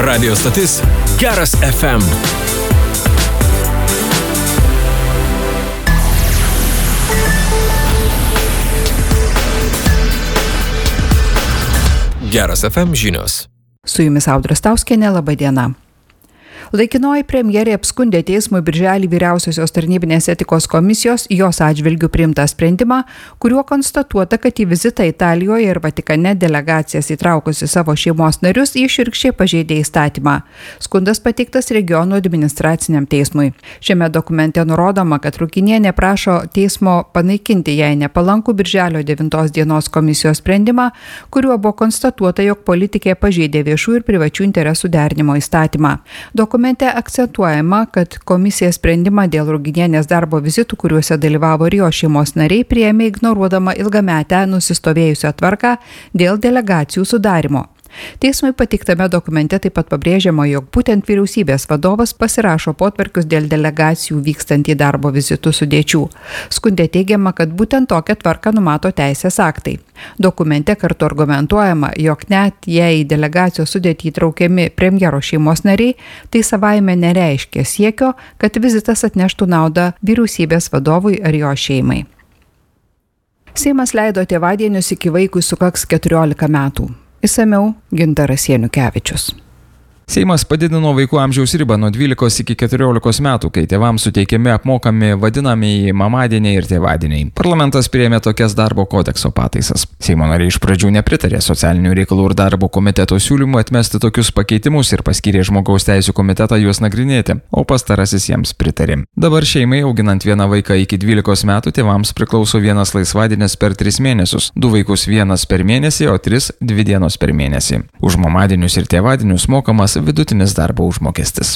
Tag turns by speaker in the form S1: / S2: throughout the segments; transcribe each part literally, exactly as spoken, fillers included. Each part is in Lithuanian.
S1: Radio stotis Geras F M. Geras F M žinios.
S2: Su jumis Audra Stauskienė, laba diena. Laikinoji premjerė apskundė teismui birželį vyriausiosios tarnybinės etikos komisijos jos atžvilgių priimtą sprendimą, kuriuo konstatuota, kad į vizitą Italijoje ir Vatikane delegacijas įtraukusi savo šeimos narius jį šiurkščiai pažeidė įstatymą. Skundas pateiktas regionų administraciniam teismui. Šiame dokumente nurodoma, kad Rukinienė prašo teismo panaikinti jai nepalankų birželio devintos dienos komisijos sprendimą, kuriuo buvo konstatuota, jog politikė pažeidė viešų ir privačių interesų derinimo įstatymą. Dokumente akcentuojama, kad komisija sprendimą dėl Ruginienės darbo vizitų, kuriuose dalyvavo ir jo šeimos nariai, priėmė ignoruodama ilgametę nusistovėjusią tvarką dėl delegacijų sudarimo. Teismui pateiktame dokumente taip pat pabrėžiama, jog būtent vyriausybės vadovas pasirašo potvarkius dėl delegacijų vykstant į darbo vizitų sudėčių. Skunde teigiama, kad būtent tokią tvarką numato teisės aktai. Dokumente kartu argumentuojama, jog net jei į delegacijos sudėtį įtraukiami premjero šeimos nariai, tai savaime nereiškia siekio, kad vizitas atneštų naudą vyriausybės vadovui ar jo šeimai. Seimas leido tėvadienius iki vaikui sukaks keturiolika metų. Išsamiau Gintaras Janukevičius.
S3: Seimas padidino vaikų amžiaus ribą nuo dvylikos iki keturiolikos metų, kai tėvams suteikiami apmokami vadinamieji mamadieniai ir tėvadieniai. Parlamentas priėmė tokias darbo kodekso pataisas. Seimo nariai iš pradžių nepritarė socialinių reikalų ir darbo komiteto siūlymų atmesti tokius pakeitimus ir paskyrė žmogaus teisių komitetą juos nagrinėti, o pastarasis jiems pritarė. Dabar šeimai auginant vieną vaiką iki dvylikos metų tėvams priklauso vienas laisvadienis per tris mėnesius, du vaikus vienas per mėnesį, o tris dvi dienos per mėnesį. Už mamadienius ir tėvadienius mokamas vidutinis darbo užmokestis.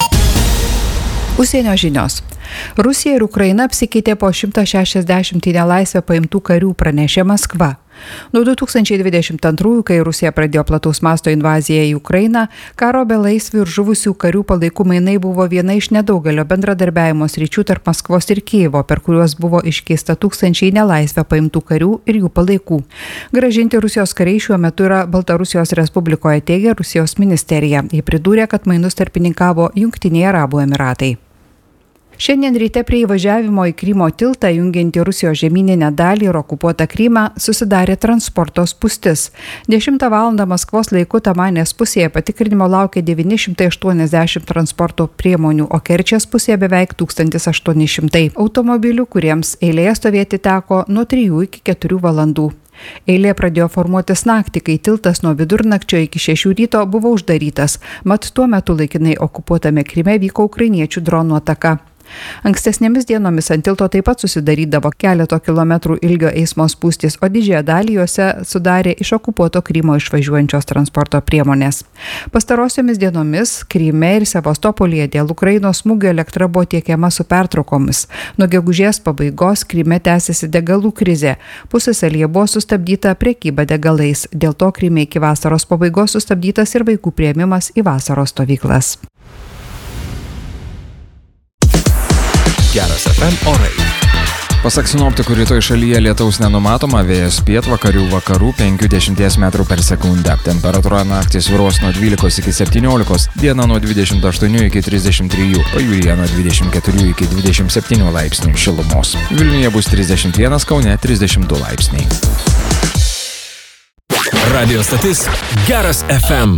S2: Užsienio žinios. Rusija ir Ukraina apsikeitė po šimtas šešiasdešimt į nelaisvę paimtų karių, pranešė Maskva. Nuo du tūkstančiai dvidešimt antrųjų, kai Rusija pradėjo plataus masto invaziją į Ukrainą, karo belaisvių ir žuvusių karių palaikų mainai buvo viena iš nedaugelio bendradarbiavimo sričių tarp Maskvos ir Kijevo, per kuriuos buvo iškeista tūkstančiai nelaisvę paimtų karių ir jų palaikų. Gražinti Rusijos kariai šiuo metu yra Baltarusijos Respublikoje, teigia Rusijos ministerija. Ji pridūrė, kad mainus tarpininkavo Jungtiniai Arabų Emiratai. Šiandien ryte prie įvažiavimo į Krymo tiltą jungiantį Rusijos žemyninę dalį ir okupuotą Krymą susidarė transporto spūstis. dešimtą valandą Maskvos laiku Tamanės pusėje patikrinimo laukė devyni šimtai aštuoniasdešimt transporto priemonių, o Kerčės pusėje beveik tūkstantis aštuoni šimtai automobilių, kuriems eilėje stovėti teko nuo trijų iki keturių valandų. Eilė pradėjo formuotis naktį, kai tiltas nuo vidurnakčio iki šešių ryto buvo uždarytas, mat tuo metu laikinai okupuotame Kryme vyko ukrainiečių dronų ataka. Ankstesnėmis dienomis ant tilto taip pat susidarydavo keleto kilometrų ilgio eismo spūstys, o didžiąją dalį juose sudarė iš okupuoto Krymo išvažiuojančios transporto priemonės. Pastarosiomis dienomis Kryme ir Sevastopolyje dėl Ukrainos smūgio elektra buvo tiekiama su pertraukomis. Nuo gegužės pabaigos Kryme tęsiasi degalų krizė. Pusiasalyje buvo sustabdyta prekyba degalais. Dėl to Kryme iki vasaros pabaigos sustabdytas ir vaikų priėmimas į vasaros stovyklas.
S1: Geras F M orai.
S3: Pasak sinoptikų, rytoj šalyje lietaus nenumatoma, vėjas pietvakarių vakarų penki dešimties metrų per sekundę. Temperatūra naktį svyruos nuo dvylikos iki septyniolikos, dieną nuo dvidešimt aštuonių iki trisdešimt trijų, pajūryje nuo dvidešimt keturių iki dvidešimt septynių laipsnių šilumos. Vilniuje bus trisdešimt vienas, Kaune trisdešimt du laipsniai.
S1: Radio stotis Geras F M.